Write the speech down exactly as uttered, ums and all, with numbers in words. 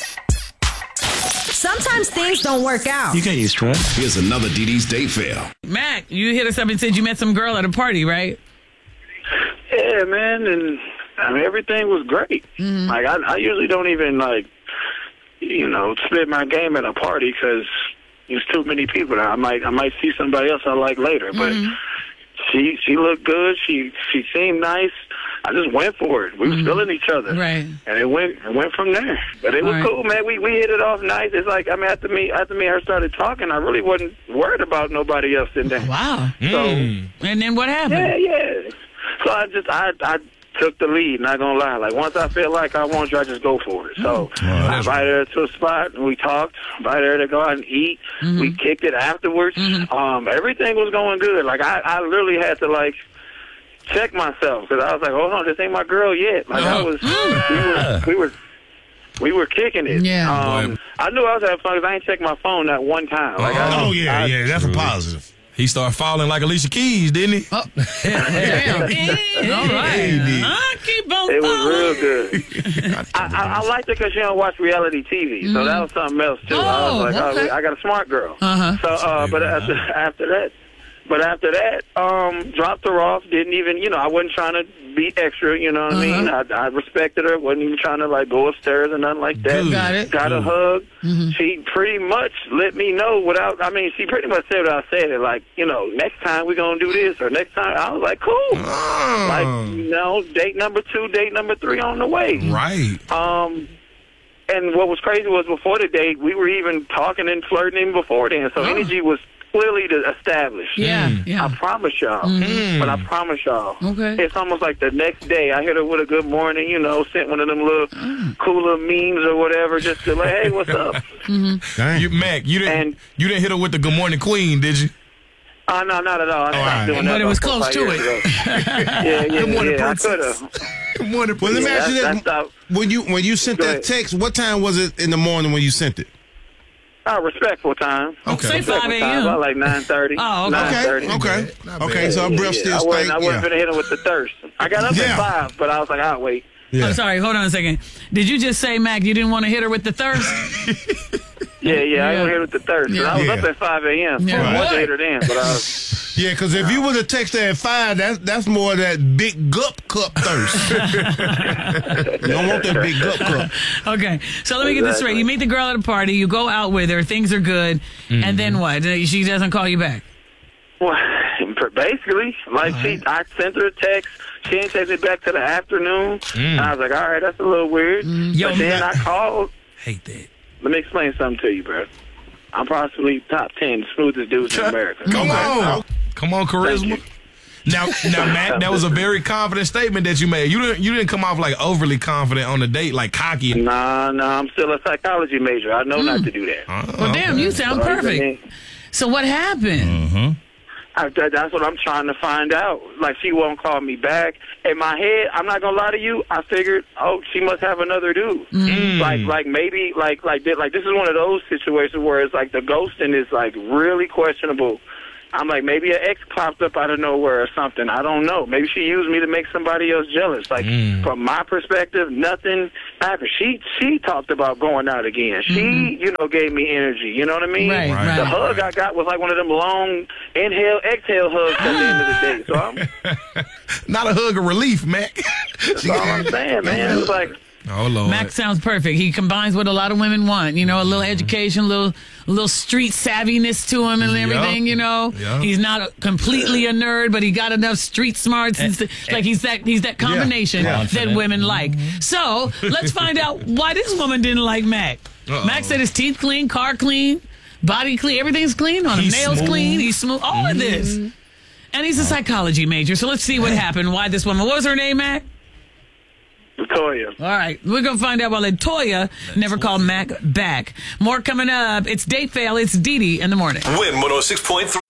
Sometimes things don't work out. You can't use trust. Here's another D D's date fail. Mac, you hit us up and said you met some girl at a party, right? Yeah, man, and I mean everything was great. Mm-hmm. Like I, I usually don't even like, you know, split my game at a party because there's too many people. I might, I might see somebody else I like later, but Mm-hmm. she, she looked good. She, she seemed nice. I just went for it. We was Mm-hmm. feeling each other, Right. and it went, it went from there. But it was All right. cool, man. We, we hit it off nice. It's like I mean, after me, after me, and her started talking. I really wasn't worried about nobody else in there. Wow. So. And then what happened? Yeah, yeah. So I just I I took the lead. Not gonna lie. Like once I feel like I want you, I just go for it. So I invited her to a spot and we talked. Invited her to go out and eat. Mm-hmm. We kicked it afterwards. Mm-hmm. Um, everything was going good. Like I I literally had to like check myself because I was like, hold on, this ain't my girl yet. Like I was we were we were. We were kicking it. Yeah. Um, I knew I was having fun because I ain't checked my phone that one time. Like, I, Oh, yeah, I, yeah. That's a positive. He started falling like Alicia Keys, didn't he? Oh, damn. All right. I keep on It was falling. real good. I, I, I liked it because she don't watch reality T V, so that was something else too. I Oh, was like, okay. oh, I got a smart girl. Uh-huh. So, uh, but after after that, but after that, um, dropped her off. Didn't even, you know, I wasn't trying to be extra. You know what I mean? I, I respected her. Wasn't even trying to like go upstairs or nothing like that. Good. Got it. Got a hug. She pretty much let me know without. I mean, she pretty much said what I said. It like, you know, next time we're gonna do this or next time. I was like, cool. Like, you know, date number two, date number three on the way. Right. Um, and what was crazy was before the date, we were even talking and flirting even before then. So energy was clearly established. Yeah, yeah. I promise y'all. But I promise y'all. Okay. It's almost like the next day I hit her with a good morning, you know, sent one of them little cool little memes or whatever just to like, hey, what's up? Dang. You, Mac, you didn't And- you didn't hit her with the Good Morning Queen, did you? Oh, no, not at all. I stopped right. doing that But it was about close four, to five it. years ago. yeah, yeah, Good morning, yeah. I princess. could have. Good morning. Well, let me Yeah, ask you that- this. that stopped. When you, when you sent Go that ahead. text, what time was it in the morning when you sent it? Oh, respectful time. Okay. Say Respectful five time, a.m. about like nine thirty. Oh, okay. nine Okay, thirty. okay. Not Okay, bad. so her Yeah, breath yeah. still I wasn't, stank. I wasn't Yeah. gonna hit him with the thirst. I got up Yeah. at five, but I was like, I'll wait. Yeah. I'm sorry, hold on a second. Did you just say, Mac, you didn't want to hit her with the thirst? Yeah, yeah, I Yeah. was hit with the thirst. Yeah. I was Yeah. up at five a.m. Yeah. So I wanted What? to hit her then, but I was... Yeah, because if you would have texted at five, that's that's more of that big gup cup thirst. You don't want that big gup cup. Okay, so let me get this straight. Exactly. You meet the girl at a party, you go out with her, things are good, and then what? She doesn't call you back? Well, basically, like she, I sent her a text. She didn't text me back to the afternoon. And I was like, all right, that's a little weird. Yo, but then Mac- I called. Hate that. Let me explain something to you, bro. I'm possibly top ten smoothest dudes in America. Come on. Come on, Thank charisma. you. Now, now, Mac, that was a very confident statement that you made. You didn't, you didn't come off like overly confident on the date, like cocky. Nah, nah, I'm still a psychology major. I know not to do that. Uh, Well, damn, you sound Sorry, perfect. man. So what happened? I, that, that's what I'm trying to find out. Like, she won't call me back. In my head, I'm not gonna lie to you. I figured, oh, she must have another dude. Like, like maybe, like, like, thi- like this is one of those situations where it's like the ghosting is like really questionable. I'm like, maybe an ex popped up out of nowhere or something. I don't know. Maybe she used me to make somebody else jealous. Like, from my perspective, nothing happened. She she talked about going out again. She, you know, gave me energy. You know what I mean? Right, Right. The right. hug I got was like one of them long inhale, exhale hugs at the end of the day. So I'm, Not a hug of relief, Mac. that's all I'm saying, man. It's like, Oh, Lord. Mac sounds perfect. He combines what a lot of women want. You know, a little education, a little, a little street savviness to him and everything, you know. Yeah. He's not a, completely a nerd, but he got enough street smarts. And, st- like he's that he's that combination Yeah. that women like. So let's find out why this woman didn't like Mac. Uh-oh. Mac said his teeth clean, car clean, body clean, everything's clean on him. He's Nails smooth. clean, he's smooth, all of this. And he's a psychology major. So let's see what happened. Why this woman, what was her name, Mac? Latoya. All right, we're going to find out why Latoya never called Mac back. More coming up. It's Date Fail. It's Dee Dee in the morning. Win one oh six point three.